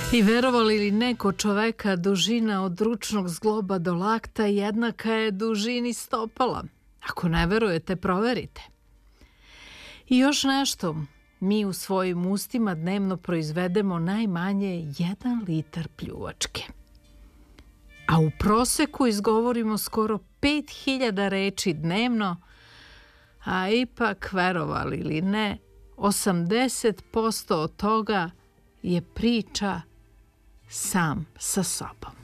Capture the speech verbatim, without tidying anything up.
I verovali ili ne, kod čoveka dužina od ručnog zgloba do lakta jednaka je dužini stopala. Ako ne verujete, proverite. I još nešto, mi u svojim ustima dnevno proizvedemo najmanje jedan litar pljuvačke. A u proseku izgovorimo skoro pet hiljada reči dnevno, a ipak, verovali ili ne, osamdeset posto od toga je priča sam sa sobom.